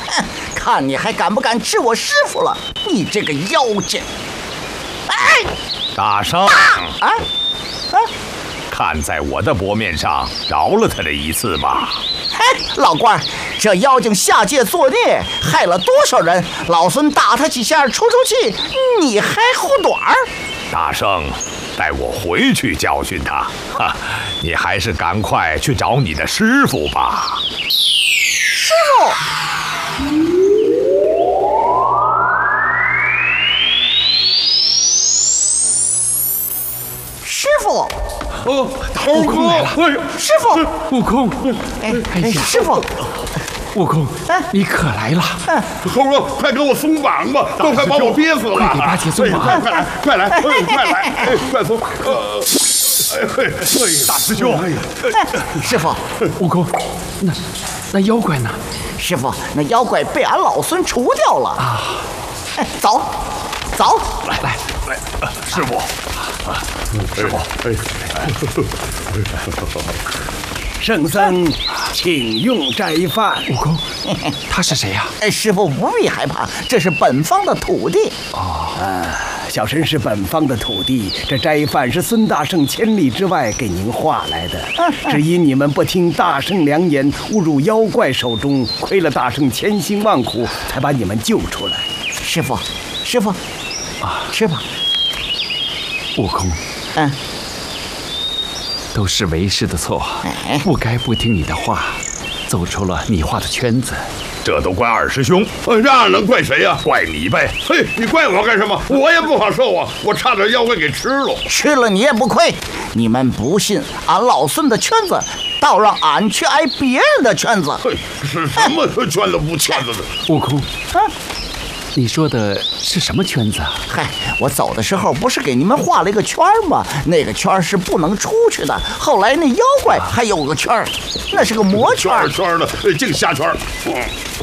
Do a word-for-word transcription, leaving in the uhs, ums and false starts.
哼，看你还敢不敢治我师傅了！你这个妖精！哎， 大圣啊啊！ 看在我的薄面上，饶了他这一次吧。 嘿，老官，这妖精下界作孽，害了多少人？老孙打他几下出出气，你还护短儿？ 大圣，带我回去教训他。哈，你还是赶快去找你的师傅吧。 师傅。师傅。 哦，悟空来了！ 师傅， 悟空， 哎哎，师傅， 悟空，你可来了！ 猴哥，快给我松绑吧，都快把我憋死了！ 快给八戒松绑！ 快来，快来，快来，快来！哎，快松！呃，哎嘿， 大师兄， 师傅， 悟空，那那妖怪呢？ 师傅，那妖怪被俺老孙除掉了啊！哎，走，走， 来来来，师傅。师傅， 圣僧，请用斋饭。 悟空，他是谁呀？ 哎，师傅不必害怕，这是本方的徒弟。 哦，啊，小神是本方的徒弟，这斋饭是孙大圣千里之外给您画来的，只因你们不听大圣良言，误入妖怪手中，亏了大圣千辛万苦，才把你们救出来。 师傅，师傅，啊，吃吧。 悟空， 嗯， 都是为师的错，不该不听你的话，走出了你画的圈子。 这都怪二师兄， 那能怪谁呀？ 怪你呗！ 嘿，你怪我干什么？我也不好受啊，我差点妖怪给吃了。 吃了你也不亏。你们不信俺老孙的圈子，倒让俺去挨别人的圈子。 嘿，是什么圈子不圈子的？ 悟空，啊。你说的是什么圈子啊？ 嗨，我走的时候不是给你们画了一个圈吗？那个圈是不能出去的。后来那妖怪还有个圈，那是个魔圈。 圈圈的，净瞎圈。